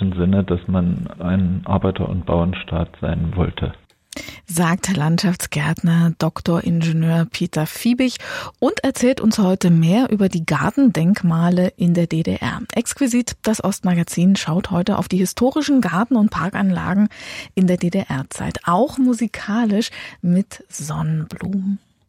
historischen Sinne, dass man ein Arbeiter- und Bauernstaat sein wollte. Sagt Landschaftsgärtner Dr. Ingenieur Peter Fiebig und erzählt uns heute mehr über die Gartendenkmale in der DDR. Exquisit, das Ostmagazin, schaut heute auf die historischen Garten- und Parkanlagen in der DDR-Zeit, auch musikalisch mit Sonnenblumen.